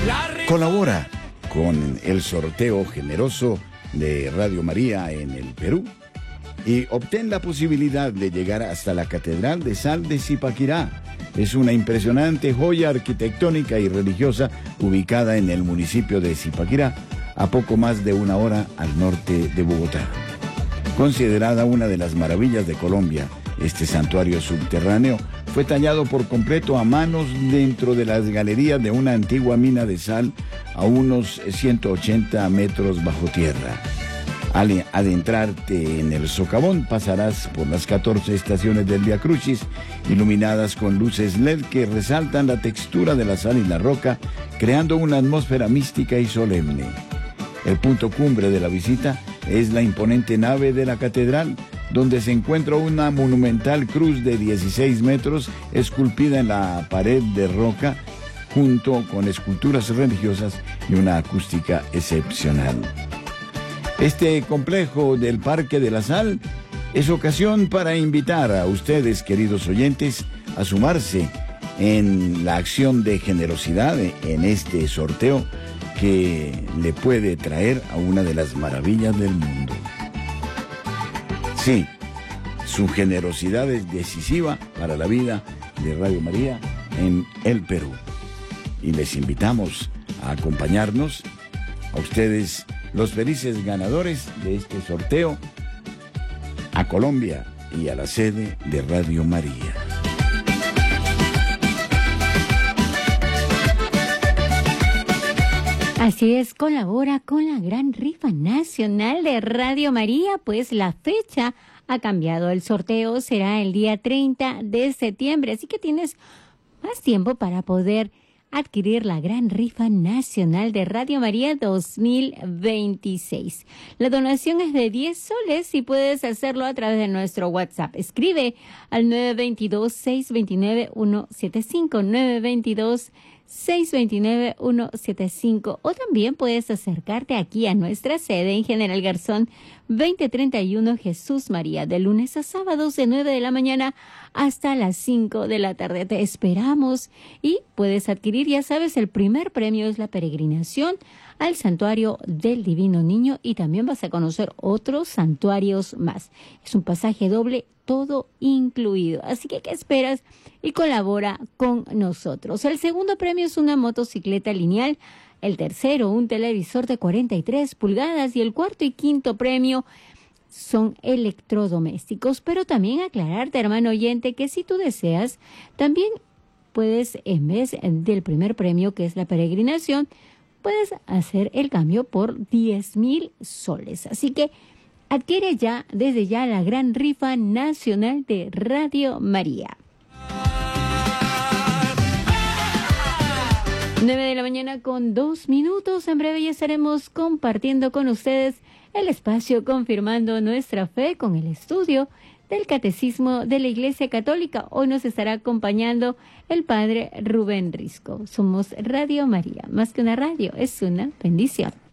Colabora con el sorteo generoso de Radio María en el Perú y obtén la posibilidad de llegar hasta la Catedral de Sal de Zipaquirá. Es una impresionante joya arquitectónica y religiosa ubicada en el municipio de Zipaquirá, a poco más de una hora al norte de Bogotá. Considerada una de las maravillas de Colombia, este santuario subterráneo fue tallado por completo a manos dentro de las galerías de una antigua mina de sal a unos 180 metros bajo tierra. Al adentrarte en el socavón pasarás por las 14 estaciones del Vía Crucis, iluminadas con luces LED que resaltan la textura de la sal y la roca, creando una atmósfera mística y solemne. El punto cumbre de la visita es la imponente nave de la catedral, donde se encuentra una monumental cruz de 16 metros esculpida en la pared de roca, junto con esculturas religiosas y una acústica excepcional. Este complejo del Parque de la Sal es ocasión para invitar a ustedes, queridos oyentes, a sumarse en la acción de generosidad en este sorteo que le puede traer a una de las maravillas del mundo. Sí, su generosidad es decisiva para la vida de Radio María en el Perú. Y les invitamos a acompañarnos, a ustedes, los felices ganadores de este sorteo, a Colombia y a la sede de Radio María. Así es, colabora con la gran rifa nacional de Radio María, pues la fecha ha cambiado. El sorteo será el día 30 de septiembre, así que tienes más tiempo para poder adquirir la gran rifa nacional de Radio María 2026. La donación es de 10 soles y puedes hacerlo a través de nuestro WhatsApp. Escribe al 922-629-175, 922-629-175, o también puedes acercarte aquí a nuestra sede en General Garzón 2031 Jesús María, de lunes a sábados de 9 de la mañana hasta las 5 de la tarde. Te esperamos y puedes adquirir, ya sabes, el primer premio es la peregrinación al Santuario del Divino Niño y también vas a conocer otros santuarios más. Es un pasaje doble, todo incluido. Así que, ¿qué esperas? Y colabora con nosotros. El segundo premio es una motocicleta lineal. El tercero, un televisor de 43 pulgadas. Y el cuarto y quinto premio son electrodomésticos. Pero también aclararte, hermano oyente, que si tú deseas, también puedes, en vez del primer premio, que es la peregrinación, puedes hacer el cambio por 10,000 soles. Así que adquiere ya, desde ya, la gran rifa nacional de Radio María. 9 de la mañana con 2 minutos. En breve ya estaremos compartiendo con ustedes el espacio confirmando nuestra fe con el estudio del Catecismo de la Iglesia Católica. Hoy nos estará acompañando el Padre Rubén Risco. Somos Radio María. Más que una radio, es una bendición.